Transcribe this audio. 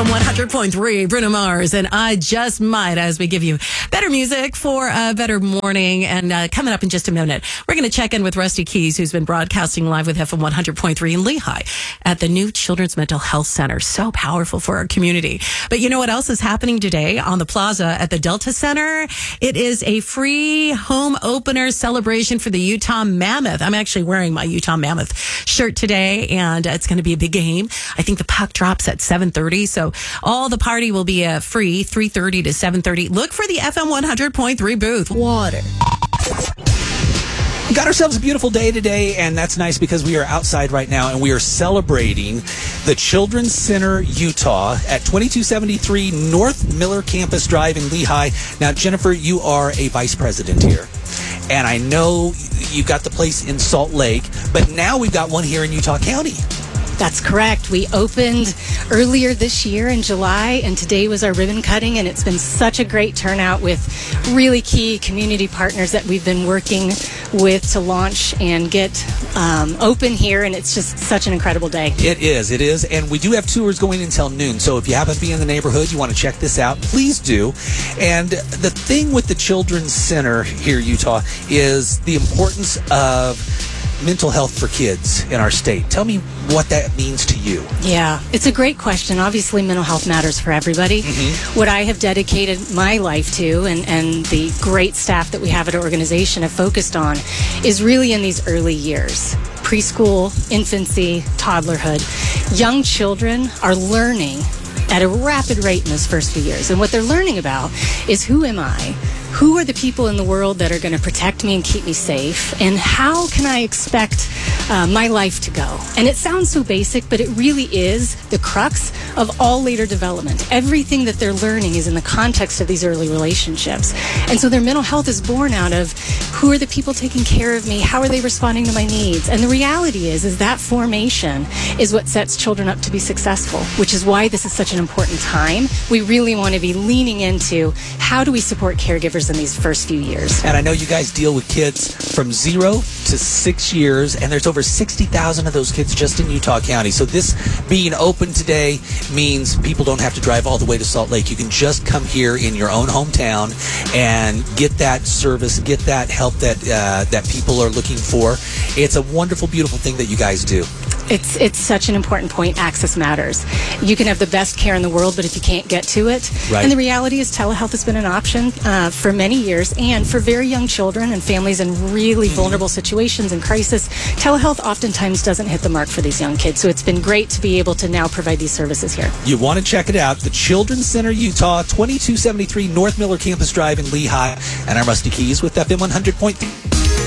FM 100.3, Bruno Mars, and I Just Might, as we give you better music for a better morning. And coming up in just a minute, we're going to check in with Rusty Keys, who's been broadcasting live with FM 100.3 in Lehigh at the new Children's Mental Health Center. So powerful for our community. But you know what else is happening today on the plaza at the Delta Center? It is a free home opener celebration for the Utah Mammoth. I'm actually wearing my Utah Mammoth shirt today, and it's going to be a big game. I think the puck drops at 7:30, so all the party will be free, 3:30 to 7:30. Look for the FM 100.3 booth. Water. We got ourselves a beautiful day today, and that's nice because we are outside right now, and we are celebrating the Children's Center Utah at 2273 North Miller Campus Drive in Lehigh. Now, Jennifer, you are a vice president here, and I know you've got the place in Salt Lake, but now we've got one here in Utah County. That's correct. We opened earlier this year in July, and today was our ribbon cutting, and it's been such a great turnout with really key community partners that we've been working with to launch and get open here, and it's just such an incredible day. It is, and we do have tours going until noon, so if you happen to be in the neighborhood, you want to check this out, please do. And the thing with the Children's Center here, Utah, is the importance of mental health for kids in our state. Tell me what that means to you. Yeah, it's a great question. Obviously, mental health matters for everybody. Mm-hmm. What I have dedicated my life to, and the great staff that we have at our organization have focused on, is really in these early years. Preschool, infancy, toddlerhood. Young children are learning at a rapid rate in those first few years. And what they're learning about is, who am I? Who are the people in the world that are going to protect me and keep me safe? And how can I expect my life to go? And it sounds so basic, but it really is the crux of all later development. Everything that they're learning is in the context of these early relationships. And so their mental health is born out of, who are the people taking care of me? How are they responding to my needs? And the reality is that formation is what sets children up to be successful, which is why this is such an important time. We really want to be leaning into, how do we support caregivers in these first few years? And I know you guys deal with kids from 0 to 6 years, and there's over 60,000 of those kids just in Utah County. So this being open today means people don't have to drive all the way to Salt Lake. You can just come here in your own hometown and get that service, get that help that people are looking for. It's a wonderful, beautiful thing that you guys do. It's such an important point. Access matters. You can have the best care in the world, but if you can't get to it. Right. And the reality is, telehealth has been an option for many years, and for very young children and families in really vulnerable situations and crisis, telehealth oftentimes doesn't hit the mark for these young kids. So it's been great to be able to now provide these services here. You want to check it out. The Children's Center Utah, 2273 North Miller Campus Drive in Lehigh. And I'm Rusty Keys with FM 100.3.